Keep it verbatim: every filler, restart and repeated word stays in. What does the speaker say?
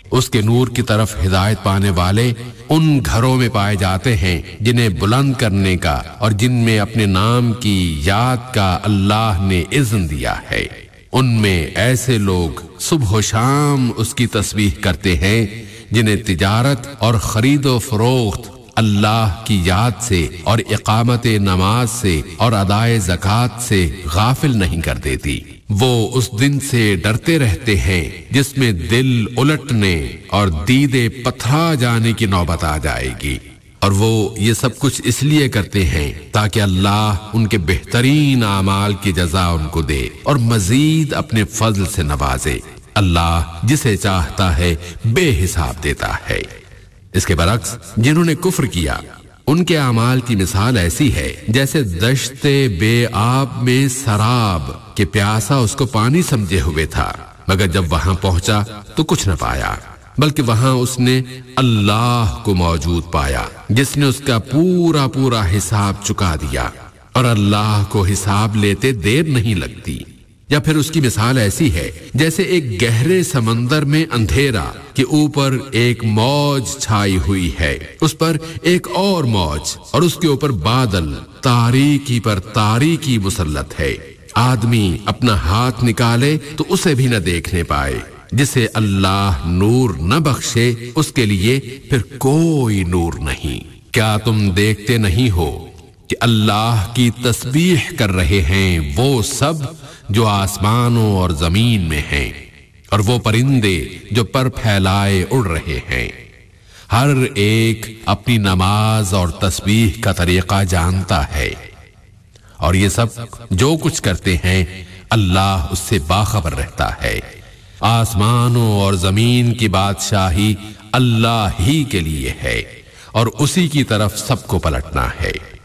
اس کے نور کی طرف ہدایت پانے والے ان گھروں میں پائے جاتے ہیں جنہیں بلند کرنے کا اور جن میں اپنے نام کی یاد کا اللہ نے اذن دیا ہے۔ ان میں ایسے لوگ صبح و شام اس کی تسبیح کرتے ہیں جنہیں تجارت اور خرید و فروخت اللہ کی یاد سے اور اقامت نماز سے اور ادائے زکوٰۃ سے غافل نہیں کر دیتی۔ وہ اس دن سے ڈرتے رہتے ہیں جس میں دل الٹنے اور دیدے پتھرا جانے کی نوبت آ جائے گی، اور وہ یہ سب کچھ اس لیے کرتے ہیں تاکہ اللہ ان کے بہترین اعمال کی جزا ان کو دے اور مزید اپنے فضل سے نوازے۔ اللہ جسے چاہتا ہے بے حساب دیتا ہے۔ اس کے برعکس جنہوں نے کفر کیا ان کے اعمال کی مثال ایسی ہے جیسے دشت بے آب میں سراب کہ پیاسا اس کو پانی سمجھے ہوئے تھا، مگر جب وہاں پہنچا تو کچھ نہ پایا، بلکہ وہاں اس نے اللہ کو موجود پایا جس نے اس کا پورا پورا حساب چکا دیا، اور اللہ کو حساب لیتے دیر نہیں لگتی۔ یا پھر اس کی مثال ایسی ہے جیسے ایک گہرے سمندر میں اندھیرا کہ اوپر ایک موج چھائی ہوئی ہے، اس پر ایک اور موج، اور اس کے اوپر بادل، تاریکی پر تاریکی مسلط ہے۔ آدمی اپنا ہاتھ نکالے تو اسے بھی نہ دیکھنے پائے۔ جسے اللہ نور نہ بخشے اس کے لیے پھر کوئی نور نہیں۔ کیا تم دیکھتے نہیں ہو کہ اللہ کی تسبیح کر رہے ہیں وہ سب جو آسمانوں اور زمین میں ہیں، اور وہ پرندے جو پر پھیلائے اڑ رہے ہیں، ہر ایک اپنی نماز اور تسبیح کا طریقہ جانتا ہے، اور یہ سب جو کچھ کرتے ہیں اللہ اس سے باخبر رہتا ہے۔ آسمانوں اور زمین کی بادشاہی اللہ ہی کے لیے ہے، اور اسی کی طرف سب کو پلٹنا ہے۔